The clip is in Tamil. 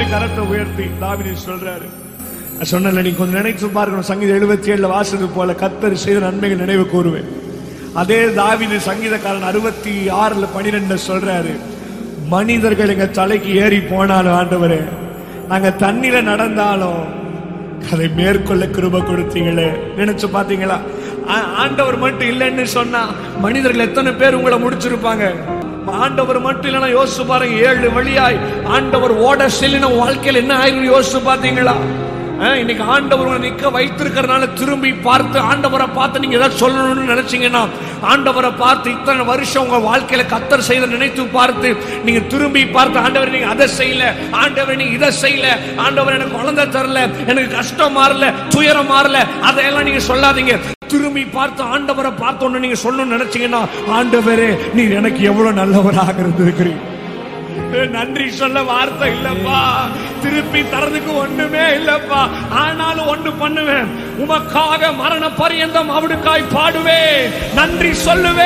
அப்படி கரத்தை உயர்த்தி தாவீது சொல்றாரு. சொன்னல, நீ கொஞ்சம் நினைச்சு பார்க்கணும். சங்கீதம் 77 வாசது போல கர்த்தர் செய்த நன்மைகள் நினைவு கூறுவேன். அதே தாவீது சங்கீதக்காரன் 66:12 சொல்றாரு, மனிதர்கள் எங்க தலைக்கு ஏறி போனாலும் ஆண்டவரே, நாங்க தண்ணில நடந்தாலும் அதை மேற்கொள்ள கிருபை கொடுத்தீங்களே. நினைச்சு பாத்தீங்களா? ஆண்டவர் மட்டும் இல்லைன்னு சொன்னா மனிதர்கள் எத்தனை பேர் உங்களை முடிச்சிருப்பாங்க. ஆண்டவர் மட்டும் இல்லைன்னா யோசிச்சு பாருங்க, 7 வழியாய் ஆண்டவர் ஓட செல்லின வாழ்க்கையில் என்ன ஆயிரும் யோசிச்சு பாத்தீங்களா? இன்னைக்கு ஆண்டவர் நிக்க வைத்திருக்கிறதுனால திரும்பி பார்த்து ஆண்டவரை பார்த்து நீங்க ஏதாவது சொல்லணும்னு நினைச்சீங்கன்னா, ஆண்டவரை பார்த்து இத்தனை வருஷம் உங்க வாழ்க்கையில கர்த்தர் செய்த நினைத்து பார்த்து நீங்க திரும்பி பார்த்து, ஆண்டவர் நீங்க அதை செய்யல, ஆண்டவர் நீங்க இதை செய்யல, ஆண்டவர் எனக்கு குழந்தை தரல, எனக்கு கஷ்டம் மாறல, துயரம் மாறல, அதையெல்லாம் நீங்க சொல்லாதீங்க. திரும்பி பார்த்து ஆண்டவரை பார்த்து ஒண்ணு நீங்க சொல்லணும்னு நினைச்சீங்கன்னா, ஆண்டவரே நீர் எனக்கு எவ்வளவு நல்லவராக இருந்திருக்கிறீங்க. நன்றி சொல்ல வார்த்தை இல்லப்பா, திருப்பி தரதுக்கு ஒண்ணுமே இல்லப்பா. ஆனாலும் ஒண்ணு பண்ணுவேன், உமக்காக மரண பரியந்தம் அவனுக்காய் பாடுவேன், நன்றி சொல்லுவேன்.